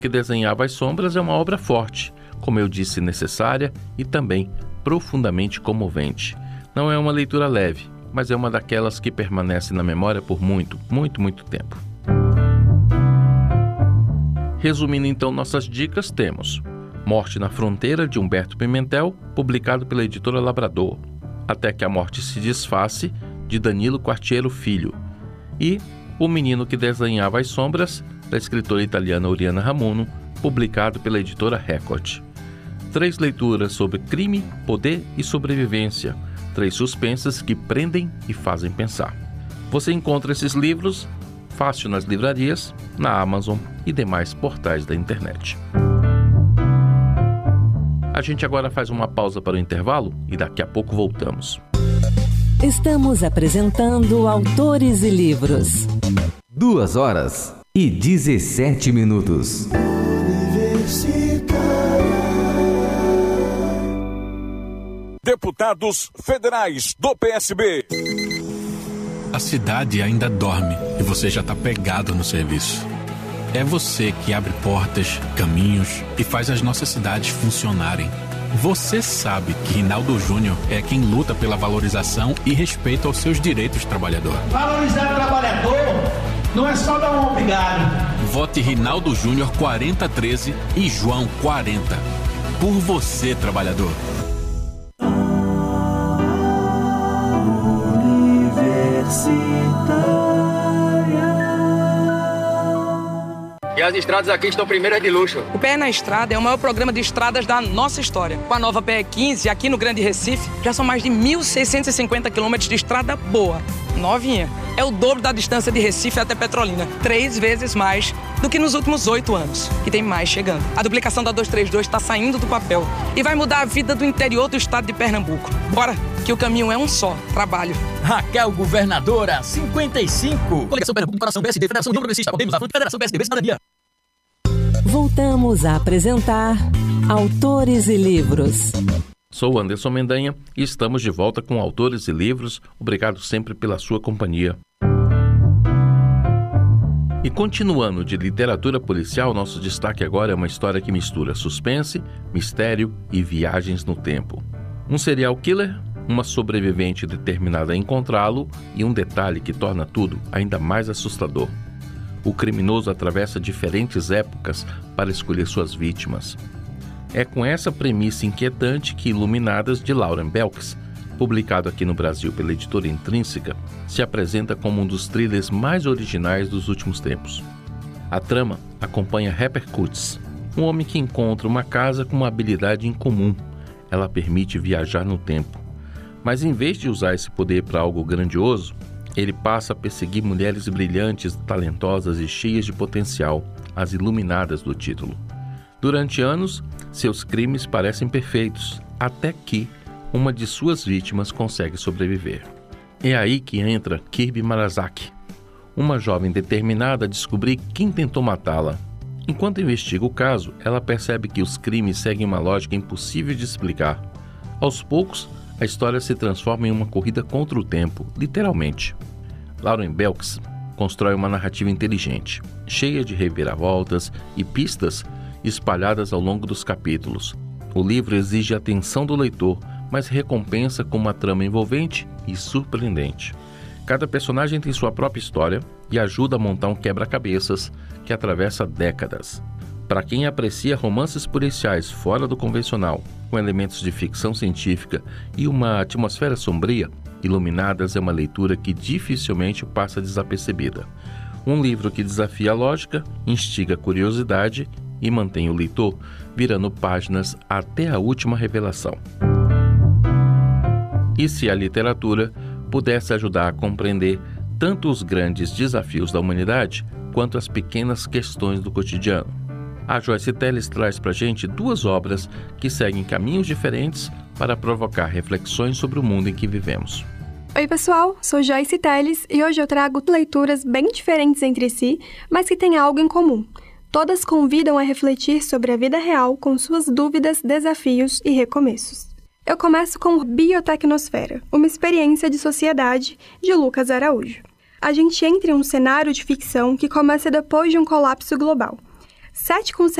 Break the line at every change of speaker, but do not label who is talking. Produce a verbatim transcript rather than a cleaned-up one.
Que Desenhava as Sombras é uma obra forte, como eu disse, necessária e também profundamente comovente. Não é uma leitura leve, mas é uma daquelas que permanece na memória por muito, muito, muito tempo. Resumindo então nossas dicas, temos Morte na Fronteira, de Humberto Pimentel, publicado pela editora Labrador. Até que a Morte se Desface, de Danilo Quartiero Filho. E O Menino que Desenhava as Sombras, da escritora italiana Oriana Ramuno, publicado pela editora Record. Três leituras sobre crime, poder e sobrevivência. Três suspensas que prendem e fazem pensar. Você encontra esses livros fácil nas livrarias, na Amazon e demais portais da internet. A gente agora faz uma pausa para o intervalo e daqui a pouco voltamos.
Estamos apresentando Autores e Livros.
Duas horas e dezessete minutos.
Deputados federais do P S B.
A cidade ainda dorme e você já está pegado no serviço. É você que abre portas, caminhos e faz as nossas cidades funcionarem. Você sabe que Rinaldo Júnior é quem luta pela valorização e respeito aos seus direitos, trabalhador.
Valorizar o trabalhador não é só dar um obrigado.
Vote Rinaldo Júnior quarenta treze e João quarenta. Por você, trabalhador.
E as estradas aqui estão primeiras de luxo.
O P E na Estrada é o maior programa de estradas da nossa história. Com a nova P E quinze, aqui no Grande Recife, já são mais de mil seiscentos e cinquenta quilômetros de estrada boa, novinha. É o dobro da distância de Recife até Petrolina, três vezes mais do que nos últimos oito anos. E tem mais chegando. A duplicação da duzentos e trinta e dois está saindo do papel e vai mudar a vida do interior do estado de Pernambuco. Bora, que o caminho é um só, trabalho.
Raquel Governadora, cinquenta e cinco.
Coligação Pernambuco, Comparação P S D, Federação União Progressista, Podemos, Avante, Federação P S D B, Cidadania.
Voltamos a apresentar Autores e Livros.
Sou Anderson Mendanha e estamos de volta com Autores e Livros. Obrigado sempre pela sua companhia. E continuando de literatura policial, nosso destaque agora é uma história que mistura suspense, mistério e viagens no tempo. Um serial killer, uma sobrevivente determinada a encontrá-lo e um detalhe que torna tudo ainda mais assustador. O criminoso atravessa diferentes épocas para escolher suas vítimas. É com essa premissa inquietante que Iluminadas, de Lauren Belks, publicado aqui no Brasil pela editora Intrínseca, se apresenta como um dos thrillers mais originais dos últimos tempos. A trama acompanha Harper Kutz, um homem que encontra uma casa com uma habilidade incomum. Ela permite viajar no tempo. Mas em vez de usar esse poder para algo grandioso, ele passa a perseguir mulheres brilhantes, talentosas e cheias de potencial, as iluminadas do título. Durante anos, seus crimes parecem perfeitos, até que uma de suas vítimas consegue sobreviver. É aí que entra Kirby Marazaki, uma jovem determinada a descobrir quem tentou matá-la. Enquanto investiga o caso, ela percebe que os crimes seguem uma lógica impossível de explicar. Aos poucos, a história se transforma em uma corrida contra o tempo, literalmente. Lauren Belks constrói uma narrativa inteligente, cheia de reviravoltas e pistas espalhadas ao longo dos capítulos. O livro exige a atenção do leitor, mas recompensa com uma trama envolvente e surpreendente. Cada personagem tem sua própria história e ajuda a montar um quebra-cabeças que atravessa décadas. Para quem aprecia romances policiais fora do convencional, com elementos de ficção científica e uma atmosfera sombria, Iluminadas é uma leitura que dificilmente passa desapercebida. Um livro que desafia a lógica, instiga a curiosidade e mantém o leitor virando páginas até a última revelação. E se a literatura pudesse ajudar a compreender tanto os grandes desafios da humanidade quanto as pequenas questões do cotidiano? A Joyce Telles traz para a gente duas obras que seguem caminhos diferentes para provocar reflexões sobre o mundo em que vivemos.
Oi pessoal, sou Joyce Telles e hoje eu trago leituras bem diferentes entre si, mas que têm algo em comum. Todas convidam a refletir sobre a vida real com suas dúvidas, desafios e recomeços. Eu começo com Biotecnosfera, uma experiência de sociedade, de Lucas Araújo. A gente entra em um cenário de ficção que começa depois de um colapso global. Sete conselheiros